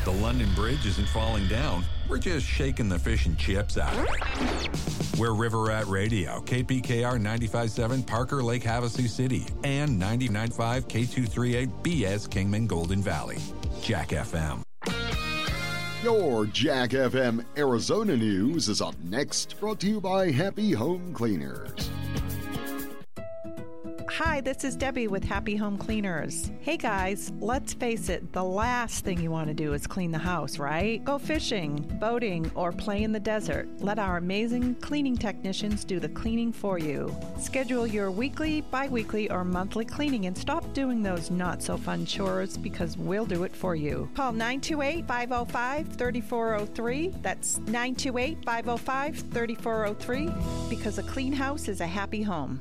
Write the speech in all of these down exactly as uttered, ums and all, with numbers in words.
The London Bridge isn't falling down. We're just shaking the fish and chips out of it. We're River Rat Radio, K P K R ninety-five point seven, Parker Lake, Havasu City, and ninety-nine point five, K two thirty-eight, B S Kingman, Golden Valley. Jack F M. Your Jack F M Arizona News is up next, brought to you by Happy Home Cleaners. Hi, this is Debbie with Happy Home Cleaners. Hey guys, let's face it, the last thing you want to do is clean the house, right? Go fishing, boating, or play in the desert. Let our amazing cleaning technicians do the cleaning for you. Schedule your weekly, bi-weekly, or monthly cleaning and stop doing those not-so-fun chores because we'll do it for you. Call nine two eight, five oh five, three four oh three. That's nine two eight, five oh five, three four oh three because a clean house is a happy home.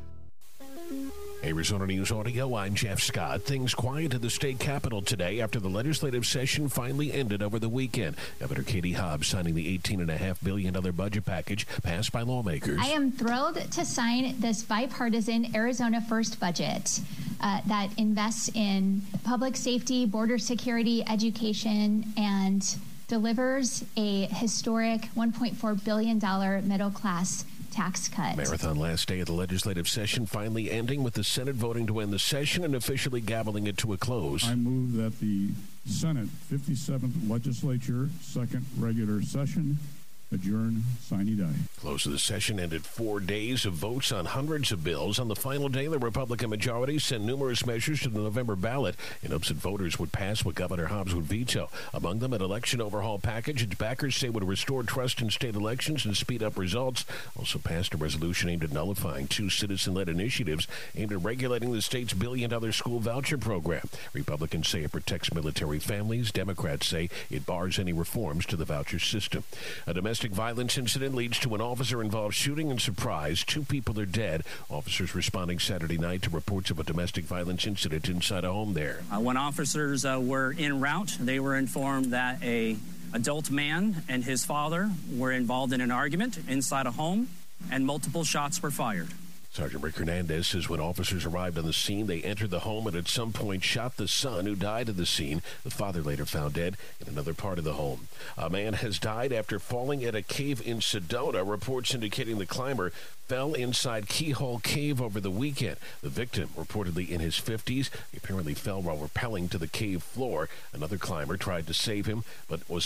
Arizona News Audio, I'm Jeff Scott. Things quiet at the state capitol today after the legislative session finally ended over the weekend. Governor Katie Hobbs signing the eighteen point five billion dollars budget package passed by lawmakers. I am thrilled to sign this bipartisan Arizona First budget uh, that invests in public safety, border security, education, and delivers a historic one point four billion dollars middle class tax cut. Marathon last day of the legislative session finally ending with the Senate voting to end the session and officially gaveling it to a close. I move that the Senate fifty-seventh Legislature second regular session adjourn, sine die. Close of the session ended four days of votes on hundreds of bills. On the final day, the Republican majority sent numerous measures to the November ballot in hopes that voters would pass what Governor Hobbs would veto. Among them, an election overhaul package its backers say would restore trust in state elections and speed up results. Also passed a resolution aimed at nullifying two citizen-led initiatives aimed at regulating the state's billion-dollar school voucher program. Republicans say it protects military families. Democrats say it bars any reforms to the voucher system. A domestic violence incident leads to an officer-involved shooting and surprise. Two people are dead. Officers responding Saturday night to reports of a domestic violence incident inside a home there. Uh, when officers uh, were en route, they were informed that a adult man and his father were involved in an argument inside a home, and multiple shots were fired. Sergeant Rick Hernandez says when officers arrived on the scene, they entered the home and at some point shot the son, who died at the scene. The father later found dead in another part of the home. A man has died after falling at a cave in Sedona. Reports indicating the climber fell inside Keyhole Cave over the weekend. The victim, reportedly in his fifties, he apparently fell while rappelling to the cave floor. Another climber tried to save him, but was